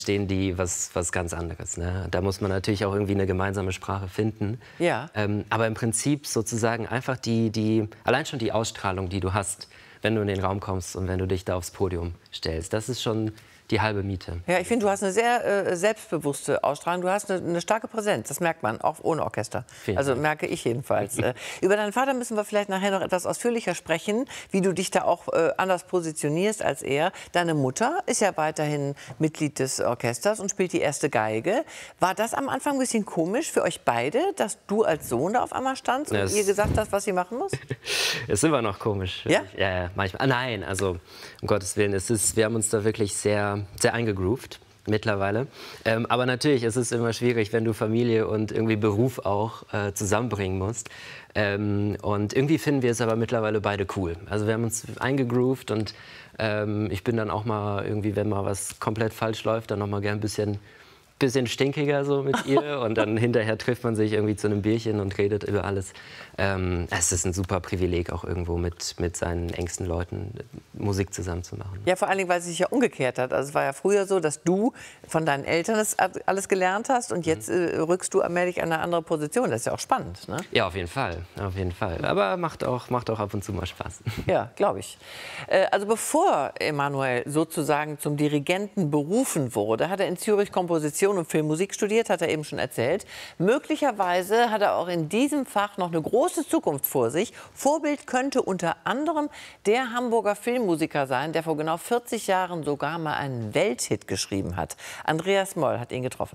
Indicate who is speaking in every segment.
Speaker 1: stehen die was ganz anderes. Ne? Da muss man natürlich auch irgendwie eine gemeinsame Sprache finden.
Speaker 2: Ja.
Speaker 1: Aber im Prinzip sozusagen einfach allein schon die Ausstrahlung, die du hast, wenn du in den Raum kommst und wenn du dich da aufs Podium stellst, das ist schon die halbe Miete.
Speaker 2: Ja, ich finde, du hast eine sehr selbstbewusste Ausstrahlung. Du hast eine starke Präsenz. Das merkt man, auch ohne Orchester. Also merke ich jedenfalls. Über deinen Vater müssen wir vielleicht nachher noch etwas ausführlicher sprechen, wie du dich da auch anders positionierst als er. Deine Mutter ist ja weiterhin Mitglied des Orchesters und spielt die erste Geige. War das am Anfang ein bisschen komisch für euch beide, dass du als Sohn da auf einmal standst und ihr gesagt hast, was sie machen muss?
Speaker 1: Ist immer noch komisch.
Speaker 2: Ja?
Speaker 1: Ja, manchmal. Nein, also um Gottes Willen, wir haben uns da wirklich sehr eingegroovt mittlerweile. Aber natürlich ist es immer schwierig, wenn du Familie und irgendwie Beruf auch zusammenbringen musst. Und irgendwie finden wir es aber mittlerweile beide cool. Also wir haben uns eingegroovt und ich bin dann auch mal irgendwie, wenn mal was komplett falsch läuft, dann noch mal gern ein bisschen stinkiger so mit ihr und dann hinterher trifft man sich irgendwie zu einem Bierchen und redet über alles. Es ist ein super Privileg, auch irgendwo mit seinen engsten Leuten Musik zusammen zu machen.
Speaker 2: Ja, vor allen Dingen, weil es sich ja umgekehrt hat. Also es war ja früher so, dass du von deinen Eltern das alles gelernt hast und jetzt rückst du allmählich an eine andere Position. Das ist ja auch spannend, ne?
Speaker 1: Ja, auf jeden Fall, auf jeden Fall. Aber macht auch ab und zu mal Spaß.
Speaker 2: Ja, glaube ich. Also bevor Emanuel sozusagen zum Dirigenten berufen wurde, hat er in Zürich Komposition und Filmmusik studiert, hat er eben schon erzählt. Möglicherweise hat er auch in diesem Fach noch eine große Zukunft vor sich. Vorbild könnte unter anderem der Hamburger Filmmusiker sein, der vor genau 40 Jahren sogar mal einen Welthit geschrieben hat. Andreas Moll hat ihn getroffen.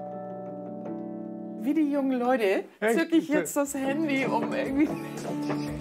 Speaker 3: Wie die jungen Leute zücke ich jetzt das Handy, um irgendwie